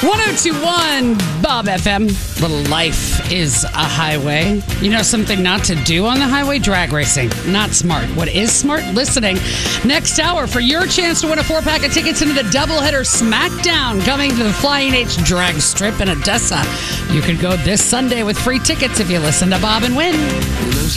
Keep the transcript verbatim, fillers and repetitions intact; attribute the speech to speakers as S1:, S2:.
S1: ten twenty-one Bob F M. Little life is a highway. You know something not to do on the highway? Drag racing. Not smart. What is smart? Listening. Next hour for your chance to win a four-pack of tickets into the doubleheader SmackDown coming to the Flying H Drag Strip in Odessa. You could go this Sunday with free tickets if you listen to Bob and win.